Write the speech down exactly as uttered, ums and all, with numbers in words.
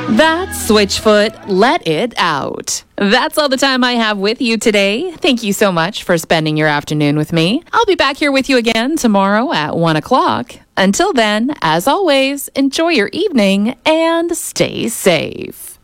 That's Switchfoot, Let It Out. That's all the time I have with you today. Thank you so much for spending your afternoon with me. I'll be back here with you again tomorrow at one o'clock. Until then, as always, enjoy your evening and stay safe.